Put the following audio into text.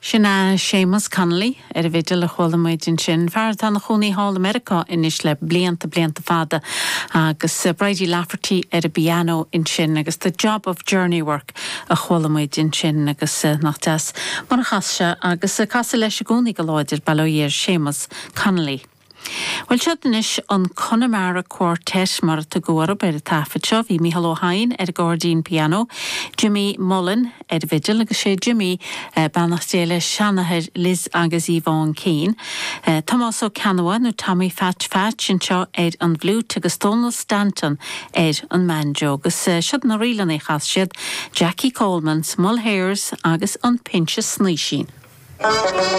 Sinna Seamus Connolly a bheidir le chomhaidin sin fear tá na chonaí Hall America inis le blianta fada agus Brady Lafferty a piano in sin agus the job of journey work a chomhaidin sin agus nach tas mar chasse agus casa leis gúnaí go láidir bailíir Seamus Connolly. Well, Chudnish on Connemara Quartet mar to go up at a taffetcha, vi Mihalo Hine at Gordine piano, Jimmy Mullen at Vigil, like Jimmy Banastele Shanahead Liz agus Yvonne Keane, Tomaso Canoa no Tommy Fatch and Shaw Ed on Flute agus Donald Stanton Ed on Manjo gus Shudna Reelan shed Jackie Coleman, Small Hairs agus on Pinches Sneeshin.